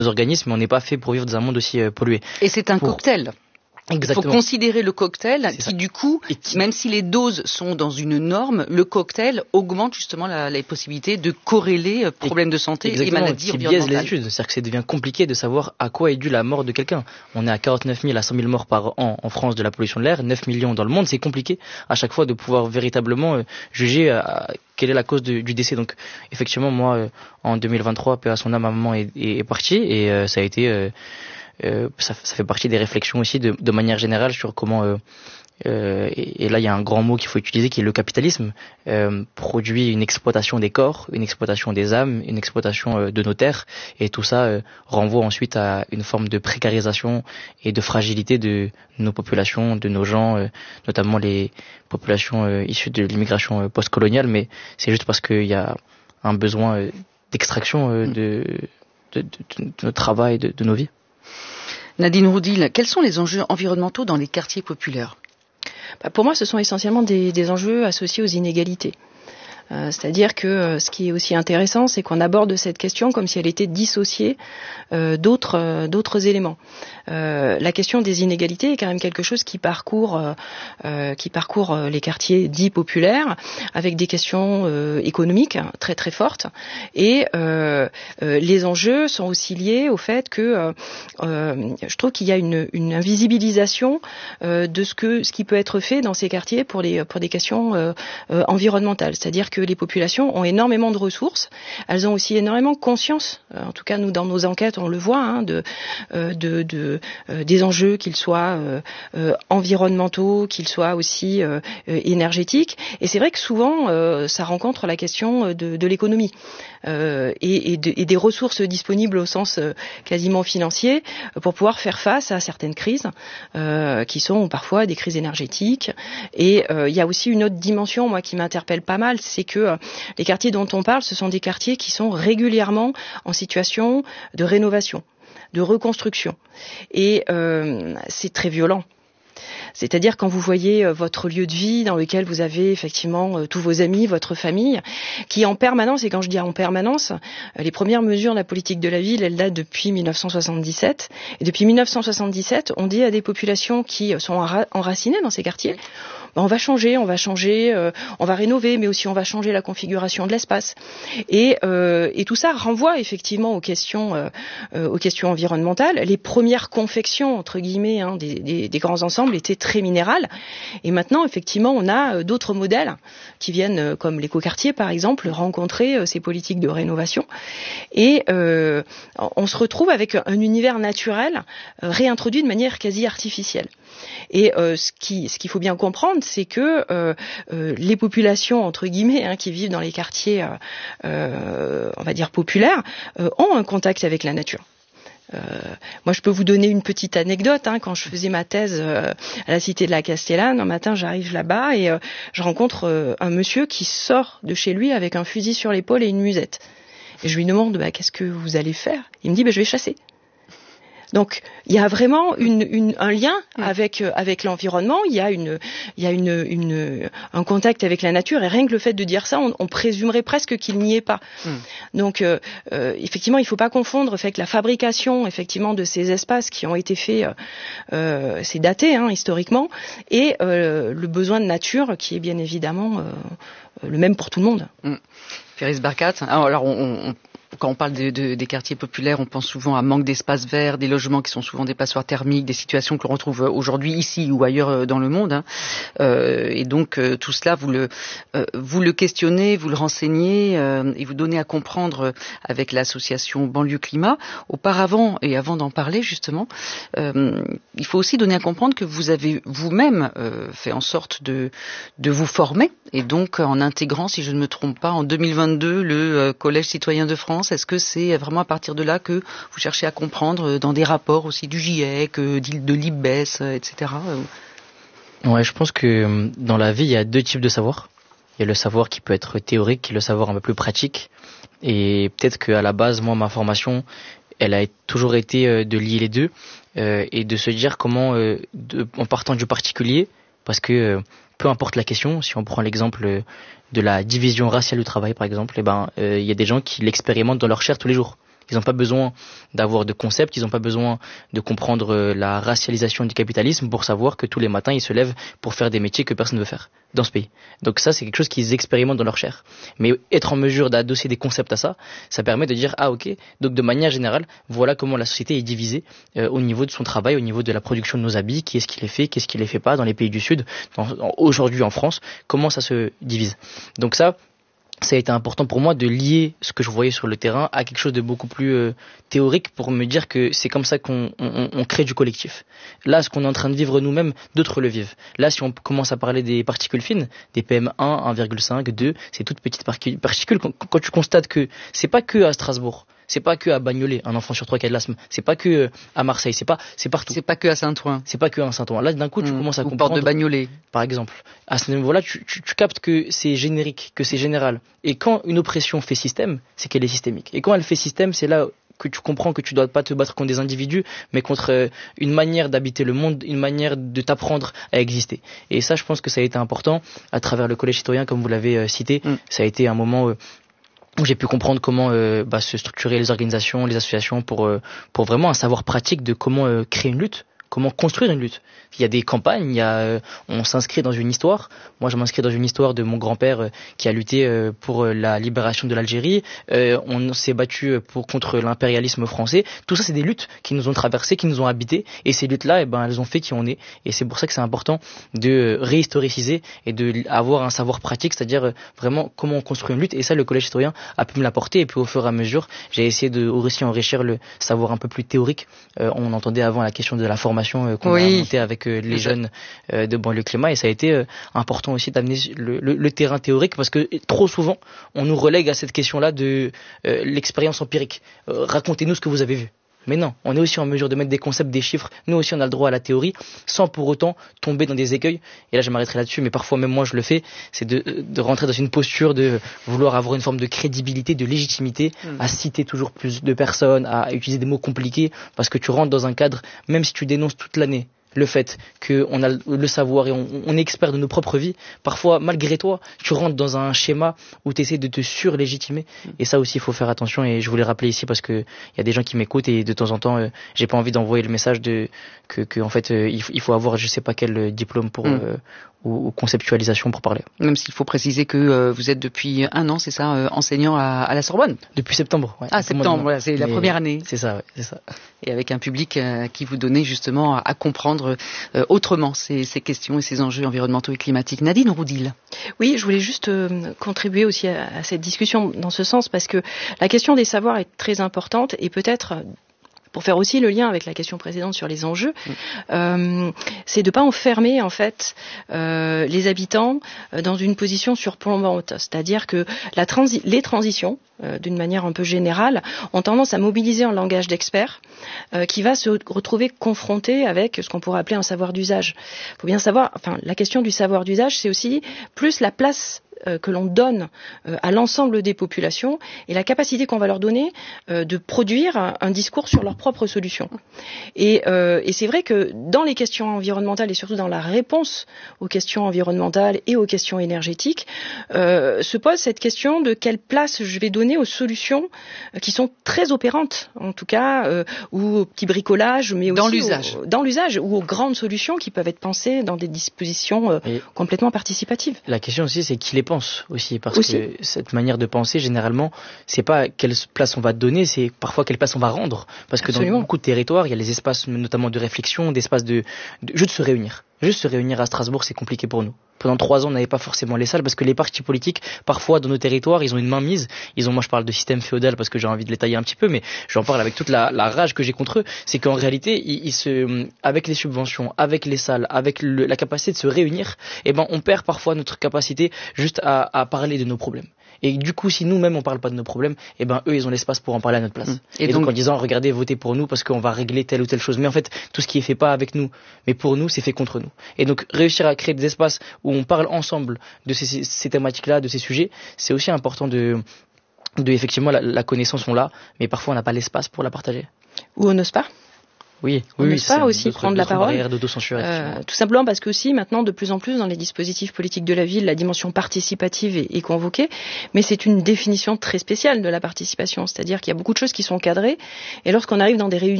organismes, mais on n'est pas fait pour vivre dans un monde aussi pollué. Et c'est un cocktail. Exactement. Il faut considérer le cocktail qui, du coup, même si les doses sont dans une norme, le cocktail augmente justement les possibilités de corréler problèmes de santé et maladies environnementales. Qui biaise les études, c'est-à-dire que ça devient compliqué de savoir à quoi est due la mort de quelqu'un. On est à 49 000 à 100 000 morts par an en France de la pollution de l'air, 9 millions dans le monde, c'est compliqué à chaque fois de pouvoir véritablement juger quelle est la cause du décès. Donc effectivement, moi, en 2023, paix à son âme, ma maman est partie et ça a été... ça fait partie des réflexions aussi de manière générale sur comment et là il y a un grand mot qu'il faut utiliser qui est le capitalisme produit une exploitation des corps, une exploitation des âmes, une exploitation de nos terres, et tout ça renvoie ensuite à une forme de précarisation et de fragilité de nos populations, de nos gens, notamment les populations issues de l'immigration postcoloniale, mais c'est juste parce qu'il y a un besoin d'extraction de notre travail, de nos vies. Nadine Roudil, quels sont les enjeux environnementaux dans les quartiers populaires ? Pour moi, ce sont essentiellement des enjeux associés aux inégalités. C'est-à-dire que ce qui est aussi intéressant, c'est qu'on aborde cette question comme si elle était dissociée d'autres éléments. La question des inégalités est quand même quelque chose qui parcourt les quartiers dits populaires, avec des questions économiques très très fortes, et les enjeux sont aussi liés au fait que je trouve qu'il y a une invisibilisation de ce qui peut être fait dans ces quartiers pour des questions environnementales. C'est-à-dire que les populations ont énormément de ressources, elles ont aussi énormément conscience, en tout cas nous dans nos enquêtes on le voit, des enjeux, qu'ils soient environnementaux, qu'ils soient aussi énergétiques, et c'est vrai que souvent ça rencontre la question de l'économie et des ressources disponibles au sens quasiment financier pour pouvoir faire face à certaines crises qui sont parfois des crises énergétiques. Et il y a aussi une autre dimension, moi, qui m'interpelle pas mal, c'est que les quartiers dont on parle, ce sont des quartiers qui sont régulièrement en situation de rénovation, de reconstruction. Et c'est très violent. C'est-à-dire quand vous voyez votre lieu de vie dans lequel vous avez effectivement tous vos amis, votre famille, qui en permanence, et quand je dis en permanence, les premières mesures de la politique de la ville, elles datent depuis 1977. Et depuis 1977, on dit à des populations qui sont enracinées dans ces quartiers, on va changer, on va rénover, mais aussi on va changer la configuration de l'espace. Et tout ça renvoie effectivement aux questions environnementales. Les premières confections, entre guillemets, des grands ensembles étaient très minérales. Et maintenant, effectivement, on a d'autres modèles qui viennent, comme l'écoquartier par exemple, rencontrer ces politiques de rénovation. Et on se retrouve avec un univers naturel réintroduit de manière quasi artificielle. Et ce qu'il faut bien comprendre, c'est que les populations, entre guillemets, qui vivent dans les quartiers, on va dire populaires, ont un contact avec la nature. Moi, je peux vous donner une petite anecdote. Quand je faisais ma thèse à la Cité de la Castellane, un matin, j'arrive là-bas et je rencontre un monsieur qui sort de chez lui avec un fusil sur l'épaule et une musette. Et je lui demande, qu'est-ce que vous allez faire ? Il me dit, je vais chasser. Donc il y a vraiment un lien avec l'environnement, il y a un contact avec la nature, et rien que le fait de dire ça, on présumerait presque qu'il n'y est pas. Donc effectivement, il ne faut pas confondre le fait que la fabrication effectivement de ces espaces qui ont été faits, c'est daté historiquement, et le besoin de nature qui est bien évidemment le même pour tout le monde. Féris Barkat, alors quand on parle des quartiers populaires, on pense souvent à manque d'espace vert, des logements qui sont souvent des passoires thermiques, des situations que l'on retrouve aujourd'hui ici ou ailleurs dans le monde. Et donc tout cela, vous le questionnez, vous le renseignez et vous donnez à comprendre avec l'association Banlieue Climat. Auparavant, et avant d'en parler justement, il faut aussi donner à comprendre que vous avez vous-même fait en sorte de vous former, et donc en intégrant, si je ne me trompe pas, en 2022 le Collège citoyen de France. Est-ce que c'est vraiment à partir de là que vous cherchez à comprendre dans des rapports aussi du GIEC, de l'IPBES, etc. Ouais, je pense que dans la vie, il y a deux types de savoir. Il y a le savoir qui peut être théorique et le savoir un peu plus pratique. Et peut-être qu'à la base, moi, ma formation, elle a toujours été de lier les deux et de se dire comment, en partant du particulier, parce que peu importe la question, si on prend l'exemple de la division raciale du travail par exemple, il y a des gens qui l'expérimentent dans leur chair tous les jours. Ils n'ont pas besoin d'avoir de concepts, ils n'ont pas besoin de comprendre la racialisation du capitalisme pour savoir que tous les matins, ils se lèvent pour faire des métiers que personne ne veut faire dans ce pays. Donc ça, c'est quelque chose qu'ils expérimentent dans leur chair. Mais être en mesure d'adosser des concepts à ça, ça permet de dire, ah ok, donc de manière générale, voilà comment la société est divisée au niveau de son travail, au niveau de la production de nos habits, qui est-ce qui les fait, qu'est-ce qui les fait pas dans les pays du Sud, aujourd'hui en France, comment ça se divise. Donc ça a été important pour moi de lier ce que je voyais sur le terrain à quelque chose de beaucoup plus théorique pour me dire que c'est comme ça qu'on crée du collectif. Là, ce qu'on est en train de vivre nous-mêmes, d'autres le vivent. Là, si on commence à parler des particules fines, des PM1, 1,5, 2, ces toutes petites particules, quand tu constates que c'est pas que à Strasbourg, c'est pas que à Bagnolet, un enfant sur 3 qui a de l'asthme, c'est pas que à Marseille, c'est partout. C'est pas que à Saint-Ouen. C'est pas que à Saint-Ouen. Là, d'un coup, tu commences à comprendre. Porte de Bagnolet. Par exemple. À ce niveau-là, tu captes que c'est générique, que c'est général. Et quand une oppression fait système, c'est qu'elle est systémique. Et quand elle fait système, c'est là que tu comprends que tu dois pas te battre contre des individus, mais contre une manière d'habiter le monde, une manière de t'apprendre à exister. Et ça, je pense que ça a été important à travers le collège citoyen, comme vous l'avez cité. Ça a été un moment où j'ai pu comprendre comment se structurer les organisations, les associations pour vraiment un savoir pratique de comment créer une lutte, comment construire une lutte. Il y a des campagnes, on s'inscrit dans une histoire. Moi, je m'inscris dans une histoire de mon grand-père qui a lutté pour la libération de l'Algérie. On s'est battu contre l'impérialisme français. Tout ça, c'est des luttes qui nous ont traversées, qui nous ont habités. Et ces luttes-là, elles ont fait qui on est. Et c'est pour ça que c'est important de réhistoriciser et de avoir un savoir pratique, c'est-à-dire vraiment comment on construit une lutte. Et ça, le collège citoyen a pu me l'apporter. Et puis, au fur et à mesure, j'ai essayé de aussi enrichir le savoir un peu plus théorique. On entendait avant la question de la formation qu'on a montée avec les jeunes de banlieue Clément, et ça a été important aussi d'amener le terrain théorique, parce que trop souvent on nous relègue à cette question-là de l'expérience empirique. Racontez-nous ce que vous avez vu. Mais non, on est aussi en mesure de mettre des concepts, des chiffres. Nous aussi, on a le droit à la théorie, sans pour autant tomber dans des écueils. Et là, je m'arrêterai là-dessus, mais parfois même moi, je le fais. C'est de rentrer dans une posture de vouloir avoir une forme de crédibilité, de légitimité, à citer toujours plus de personnes, à utiliser des mots compliqués, parce que tu rentres dans un cadre, même si tu dénonces toute l'année le fait qu'on a le savoir et on est expert de nos propres vies, parfois, malgré toi, tu rentres dans un schéma où tu essaies de te surlégitimer. Et ça aussi, il faut faire attention. Et je voulais rappeler ici parce que il y a des gens qui m'écoutent et de temps en temps, j'ai pas envie d'envoyer le message que en fait, il faut avoir je sais pas quel diplôme pour ou conceptualisation pour parler. Même s'il faut préciser que vous êtes depuis 1 an, c'est ça, enseignant à la Sorbonne. Depuis septembre. Ouais, septembre, voilà, c'est la première année. C'est ça, ouais, c'est ça. Et avec un public qui vous donnait justement à comprendre autrement ces questions et ces enjeux environnementaux et climatiques. Nadine Roudil. Oui, je voulais juste contribuer aussi à cette discussion dans ce sens, parce que la question des savoirs est très importante, et peut-être pour faire aussi le lien avec la question précédente sur les enjeux, c'est de pas enfermer en fait les habitants dans une position surplombante. C'est-à-dire que les transitions, d'une manière un peu générale, ont tendance à mobiliser un langage d'experts qui va se retrouver confronté avec ce qu'on pourrait appeler un savoir d'usage. Il faut bien savoir, la question du savoir d'usage, c'est aussi plus la place que l'on donne à l'ensemble des populations et la capacité qu'on va leur donner de produire un discours sur leurs propres solutions. Et c'est vrai que dans les questions environnementales et surtout dans la réponse aux questions environnementales et aux questions énergétiques, se pose cette question de quelle place je vais donner aux solutions qui sont très opérantes, en tout cas, ou au petit bricolage, mais aussi dans l'usage, ou aux grandes solutions qui peuvent être pensées dans des dispositions complètement participatives. La question aussi, c'est qui les pense aussi, parce que cette manière de penser, généralement, c'est pas quelle place on va donner, c'est parfois quelle place on va rendre, parce que dans beaucoup de territoires, il y a les espaces notamment de réflexion, d'espaces juste se réunir. Juste se réunir à Strasbourg, c'est compliqué pour nous. Pendant 3 ans, on n'avait pas forcément les salles parce que les partis politiques, parfois dans nos territoires, ils ont une mainmise. Moi je parle de système féodal parce que j'ai envie de les tailler un petit peu, mais j'en parle avec toute la rage que j'ai contre eux. C'est qu'en réalité, avec les subventions, avec les salles, avec la capacité de se réunir, on perd parfois notre capacité juste à parler de nos problèmes. Et du coup, si nous-mêmes on parle pas de nos problèmes, eux ils ont l'espace pour en parler à notre place. Et donc en disant, regardez, votez pour nous parce qu'on va régler telle ou telle chose. Mais en fait, tout ce qui est fait pas avec nous, mais pour nous, c'est fait contre nous. Et donc réussir à créer des espaces où on parle ensemble de ces thématiques-là, de ces sujets, c'est aussi important de effectivement la connaissance on l'a, mais parfois on n'a pas l'espace pour la partager. Ou on n'ose pas. Oui, on n'ose pas aussi prendre la parole. Tout simplement parce que aussi maintenant, de plus en plus dans les dispositifs politiques de la ville, la dimension participative est convoquée, mais c'est une définition très spéciale de la participation, c'est-à-dire qu'il y a beaucoup de choses qui sont cadrées, et lorsqu'on arrive dans des réunions